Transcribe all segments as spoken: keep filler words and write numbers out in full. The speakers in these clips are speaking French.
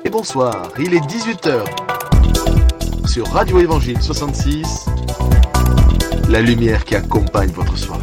Et bonsoir, il est dix-huit heures. Sur Radio Évangile soixante-six, la lumière qui accompagne votre soirée.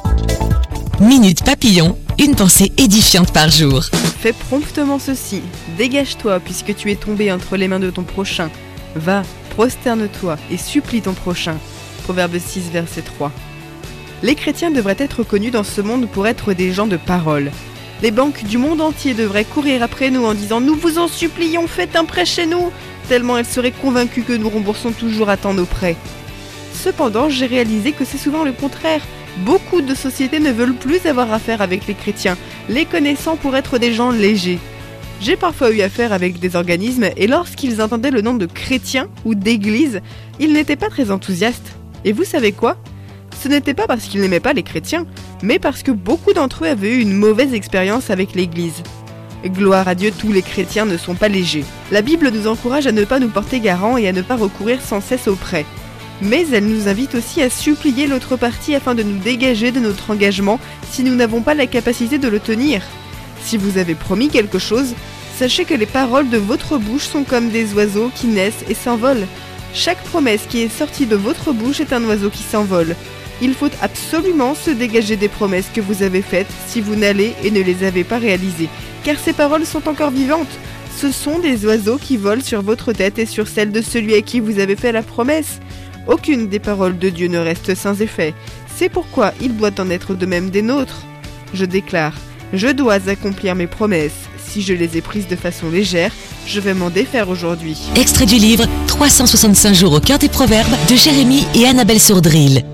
Minute Papillon, une pensée édifiante par jour. Fais promptement ceci, dégage-toi puisque tu es tombé entre les mains de ton prochain. Va, prosterne-toi et supplie ton prochain. Proverbe six, verset trois. Les chrétiens devraient être connus dans ce monde pour être des gens de parole. Les banques du monde entier devraient courir après nous en disant « Nous vous en supplions, faites un prêt chez nous !» tellement elles seraient convaincues que nous remboursons toujours à temps nos prêts. Cependant, j'ai réalisé que c'est souvent le contraire. Beaucoup de sociétés ne veulent plus avoir affaire avec les chrétiens, les connaissant pour être des gens légers. J'ai parfois eu affaire avec des organismes et lorsqu'ils entendaient le nom de chrétien ou d'église, ils n'étaient pas très enthousiastes. Et vous savez quoi ? Ce n'était pas parce qu'ils n'aimaient pas les chrétiens, mais parce que beaucoup d'entre eux avaient eu une mauvaise expérience avec l'église. Gloire à Dieu, tous les chrétiens ne sont pas légers. La Bible nous encourage à ne pas nous porter garant et à ne pas recourir sans cesse aux prêts. Mais elle nous invite aussi à supplier l'autre partie afin de nous dégager de notre engagement si nous n'avons pas la capacité de le tenir. Si vous avez promis quelque chose, sachez que les paroles de votre bouche sont comme des oiseaux qui naissent et s'envolent. Chaque promesse qui est sortie de votre bouche est un oiseau qui s'envole. Il faut absolument se dégager des promesses que vous avez faites si vous n'allez et ne les avez pas réalisées, car ces paroles sont encore vivantes. Ce sont des oiseaux qui volent sur votre tête et sur celle de celui à qui vous avez fait la promesse. Aucune des paroles de Dieu ne reste sans effet. C'est pourquoi il doit en être de même des nôtres. Je déclare, je dois accomplir mes promesses. Si je les ai prises de façon légère, je vais m'en défaire aujourd'hui. Extrait du livre trois cent soixante-cinq jours au cœur des proverbes de Jérémie et Annabelle Sourdril.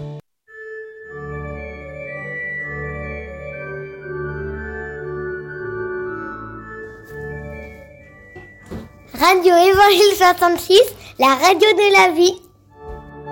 Radio Évangile soixante-six, la radio de la vie.